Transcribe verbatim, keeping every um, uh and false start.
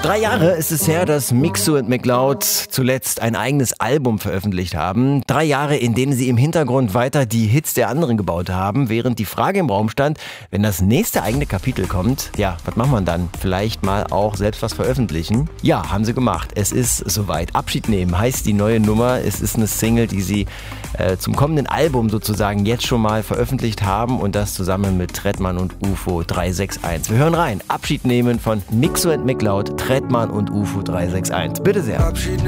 Drei Jahre ist es her, dass Mixo und McLeod zuletzt ein eigenes Album veröffentlicht haben. Drei Jahre, in denen sie im Hintergrund weiter die Hits der anderen gebaut haben, während die Frage im Raum stand, wenn das nächste eigene Kapitel kommt, ja, was macht man dann? Vielleicht mal auch selbst was veröffentlichen? Ja, haben sie gemacht. Es ist soweit. Abschied nehmen heißt die neue Nummer. Es ist eine Single, die sie äh, zum kommenden Album sozusagen jetzt schon mal veröffentlicht haben und das zusammen mit Trettmann und U F O drei sechs eins. Wir hören rein. Abschied nehmen von Mixo und McLeod, Trettmann und U F O drei sechs eins. Bitte sehr.